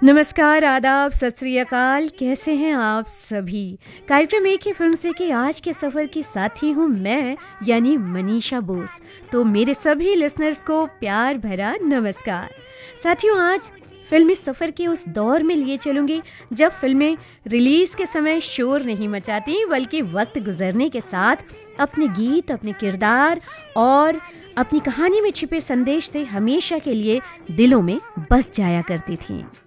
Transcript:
नमस्कार, आदाब, सत श्री अकाल। कैसे हैं आप सभी? कार्यक्रम एक ही फिल्म से कि आज के सफ़र की साथी हूँ मैं, यानी मनीषा बोस। तो मेरे सभी लिसनर्स को प्यार भरा नमस्कार। साथियों, आज फिल्मी सफ़र के उस दौर में लिए चलूँगी जब फिल्में रिलीज़ के समय शोर नहीं मचाती, बल्कि वक्त गुजरने के साथ अपने गीत, अपने किरदार और अपनी कहानी में छिपे संदेश से हमेशा के लिए दिलों में बस जाया करती थीं।